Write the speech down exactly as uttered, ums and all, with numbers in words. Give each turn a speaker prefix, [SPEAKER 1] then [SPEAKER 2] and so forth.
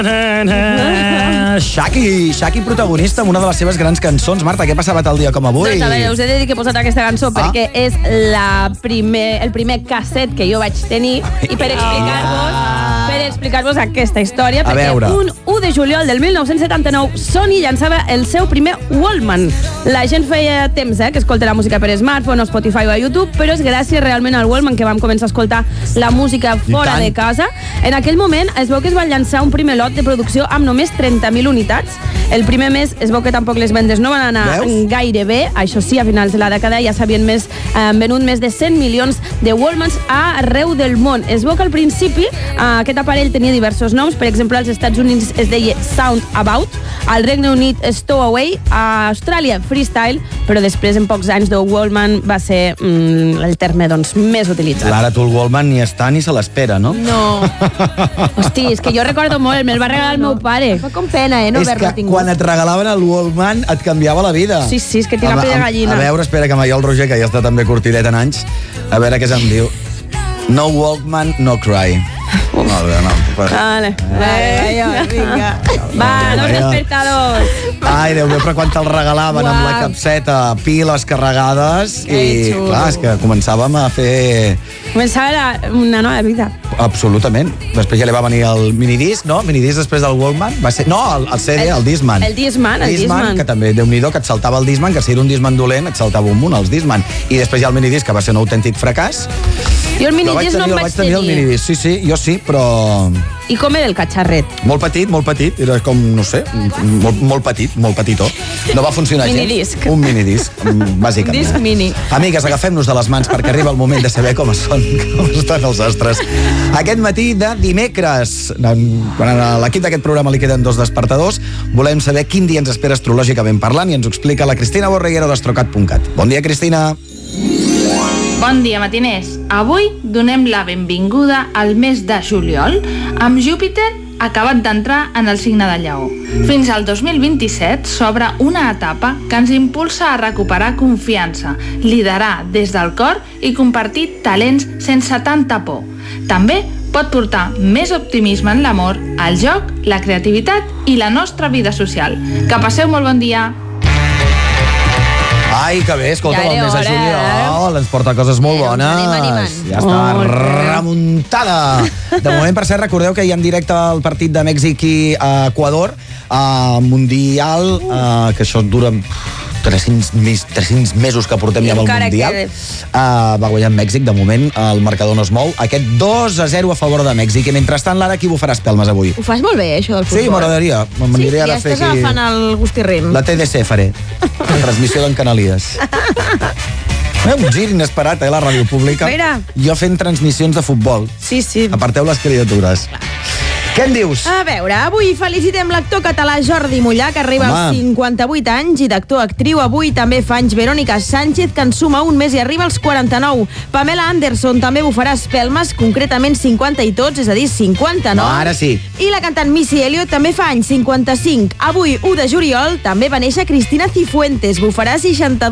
[SPEAKER 1] Shaki, Shaki protagonista amb una de les seves grans cançons. Marta, què passava tal dia com avui?
[SPEAKER 2] Doncs a veure, us he de dir que he posat aquesta cançó ah. perquè és la primer, el primer casset que jo vaig tenir i per explicar-vos ah. per explicar-vos aquesta història, perquè un u de juliol del mil nou-cents setanta-nou Sony llançava el seu primer Walkman. La gent feia temps eh, que escolta la música per smartphone o Spotify o a YouTube, però és gràcies realment al Walkman que vam començar a escoltar la música fora de casa. En aquell moment es veu que es va llançar un primer lot de producció amb només trenta mil unitats. El primer mes es veu que tampoc les vendes no van anar Veus? gaire bé. Això sí, a finals de la dècada ja s'havien més, eh, venut més de cent milions de Walkmans arreu del món. Es veu que al principi eh, aquest aparell tenia diversos noms. Per exemple, als Estats Units es deia Sound About, al Regne Unit Stowaway, a Austràlia Freestyle, però després, en pocs anys, de Walkman va ser mm, el terme doncs, més utilitzat.
[SPEAKER 1] Ara tu el Walkman ni està ni se l'espera, no?
[SPEAKER 2] No. Hosti, és que jo recordo molt, me'l va regalar el meu pare.
[SPEAKER 3] Fa com pena, eh, no haver-lo tingut.
[SPEAKER 1] Quan et regalaven el Walkman et canviava la vida.
[SPEAKER 2] Sí, sí, és que tinc la pell de gallina.
[SPEAKER 1] A veure, espera, que jo el Roger, que ja està també curtidet en anys, a veure què se'm diu. No Walkman, no cry.
[SPEAKER 2] Uf.
[SPEAKER 1] No, no.
[SPEAKER 2] Vale.
[SPEAKER 3] Vale, vinga.
[SPEAKER 2] Va, dos despertadors.
[SPEAKER 1] Ai, Déu meu, però quan te'l regalaven wow. amb la capseta, piles carregades, i clar, és que començàvem a fer...
[SPEAKER 2] Començava la, una nova vida.
[SPEAKER 1] Absolutament. Després ja li va venir el minidisc, no? Minidisc després del Walkman. Va ser... No, el, el C D, el, el Discman.
[SPEAKER 2] El Discman, el
[SPEAKER 1] Discman.
[SPEAKER 2] Discman.
[SPEAKER 1] Que també, Déu-n'hi-do, que et saltava el Discman, que si era un Discman dolent, et saltava un munt, els Discman. I després hi ha el minidisc, que va ser un autèntic fracàs.
[SPEAKER 2] Jo el minidisc no el vaig tenir.
[SPEAKER 1] El minidisc. Sí, sí, jo sí, però...
[SPEAKER 2] I com era el catxarret?
[SPEAKER 1] Molt petit, molt petit. Era com, no sé, molt, molt petit, molt petitó. No va funcionar gens.
[SPEAKER 2] Minidisc.
[SPEAKER 1] Un minidisc, bàsicament.
[SPEAKER 2] Disc mini.
[SPEAKER 1] Amigues, agafem-nos de les mans perquè arriba el moment de saber com són, com estan els astres. Aquest matí de dimecres, quan a l'equip d'aquest programa li queden dos despertadors, volem saber quin dia ens espera astrològicament parlant i ens ho explica la Cristina Borreguero d'Astrocat punt cat. Bon dia, Cristina.
[SPEAKER 4] Bon dia, matiners. Avui donem la benvinguda al mes de juliol amb Júpiter acabat d'entrar en el signe de Lleó. Fins al dos mil vint-i-set s'obre una etapa que ens impulsa a recuperar confiança, liderar des del cor i compartir talents sense tanta por. També pot portar més optimisme en l'amor, el joc, la creativitat i la nostra vida social. Que passeu molt bon dia!
[SPEAKER 1] Ai, que bé, escolta,
[SPEAKER 2] ja
[SPEAKER 1] el mes de juliol ens porta coses molt bones.
[SPEAKER 3] Anem animant.
[SPEAKER 1] Ja està oh, remuntada. De moment, per cert, recordeu que hi ha en directe el partit de Mèxic i Equador, uh, Mundial, uh, que això dura tres-cents mesos que portem ja amb el Mundial. Que... Uh, va guanyar Mèxic, de moment el marcador no es mou. Aquest dos a zero a favor de Mèxic. I mentrestant, Lara, qui bufarà espelmes avui?
[SPEAKER 3] Ho fas molt bé, això del futbol.
[SPEAKER 1] Sí, m'agradaria.
[SPEAKER 3] Sí, ja estàs aquí... agafant el gustirrim.
[SPEAKER 1] La T D C faré. Transmissió d'en Canalies. Un gir inesperat, eh, la ràdio pública.
[SPEAKER 2] Mira.
[SPEAKER 1] Jo fent transmissions de futbol.
[SPEAKER 2] Sí, sí.
[SPEAKER 1] Aparteu les criatures. Clar. Què en dius?
[SPEAKER 3] A veure, avui felicitem l'actor català Jordi Mollà, que arriba Home. als cinquanta-vuit anys, i d'actor-actriu avui també fa anys Verónica Sánchez, que en suma un mes i arriba als quaranta-nou. Pamela Anderson també bufarà espelmes, concretament cinquanta i tots, és a dir, cinquanta-nou.
[SPEAKER 1] No, ara sí.
[SPEAKER 3] I la cantant Missy Elliott també fa anys cinquanta-cinc. Avui, u de juliol, també va néixer Cristina Cifuentes, bufarà seixanta